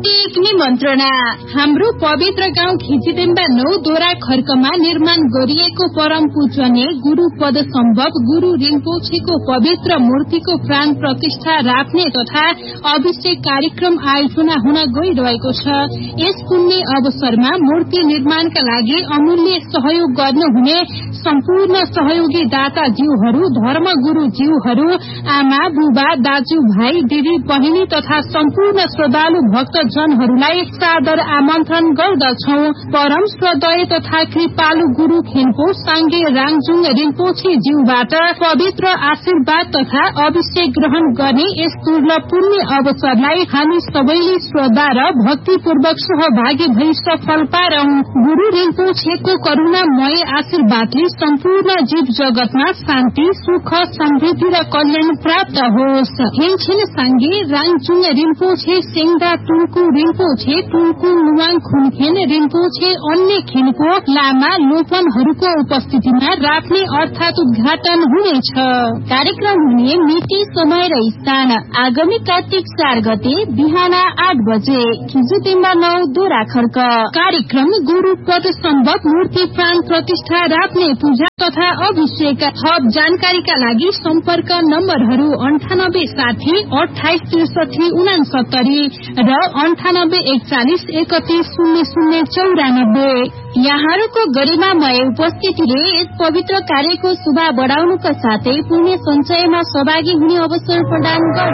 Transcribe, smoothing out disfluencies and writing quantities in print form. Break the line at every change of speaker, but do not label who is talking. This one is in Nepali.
हार्दिक निमन्त्रणा। हाम्रो पवित्र गाउँ खिचिदेम्बा 9 दोरा खर्कमा निर्माण गरिएको परम पूजनीय गुरु पद सम्भव गुरु रिम्पोछेको पवित्र मूर्तिको प्राण प्रतिष्ठा राख्ने तथा अभिषेक कार्यक्रम आयोजना हुन गइरहेको छ। यस पुण्य अवसरमा मूर्ति निर्माणका लागि अमूल्य सहयोग गर्नुहुने सम्पूर्ण सहयोगी दाता जीवहरू, धर्म गुरु जीवहरू, आमा बुबा दाजु भाइ दिदी बहिनी तथा सम्पूर्ण श्रद्धालु भक्तजनहरूलाई सादर आमन्त्रण गर्दछौ। परम श्रद्धेय तथा कृपालु गुरु खेन्पो साङ्गे राङजुङ रिम्पोछे ज्यूबाट पवित्र आशीर्वाद तथा अभिषेक ग्रहण गर्ने यस दुर्लभ पुण्य अवसरलाई हामी सबैले श्रद्धा र भक्तिपूर्वक सहभागी भई सफल पारौं। गुरु रिम्पोछेको करुणामय आशीर्वादले सम्पूर्ण जीव जगतमा शान्ति, सुख, समृद्धि र कल्याण प्राप्त होस्। हेङछिन साङ्गे राङजुङ रिम्पोछे सेङ्दा टुल्कु रिम्पोछे टुल्कु लुवाङ खुनखेन रिम्पोछे अन्य खेनको लामा लोपनहरूको उपस्थितिमा राख्ने अर्थात उद्घाटन हुनेछ। कार्यक्रम हुने मिति, समय र स्थान आगामी कार्तिक 4 गते बिहान 8 बजे खिचिदेम्बा 9 दोरा खर्क। कार्यक्रम गुरु पद सम्भव मूर्ति प्राण प्रतिष्ठा राख्ने पूजा तथा अभिषेक। थप जानकारीका लागि सम्पर्क नम्बरहरू 98 60 28 63 69 र 98 41 31 00 94। यहाँहरूको गरिमामय उपस्थितिले यस पवित्र कार्यको शोभा बढाउनुका साथै पुण्य सञ्चयमा सहभागी हुने अवसर प्रदान गर्छ।